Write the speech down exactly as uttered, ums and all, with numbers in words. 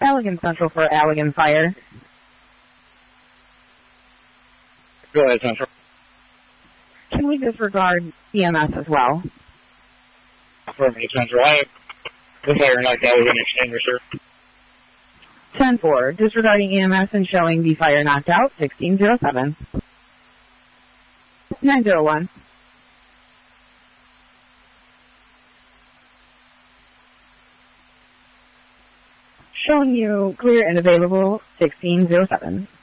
Allegan Central for Allegan Fire. Go ahead, Central. Can we disregard E M S as well? Affirmative, Central. I have the fire knocked out with an extinguisher. ten four, disregarding E M S and showing the fire knocked out, sixteen oh seven. nine oh one. Showing you clear and available, sixteen oh seven.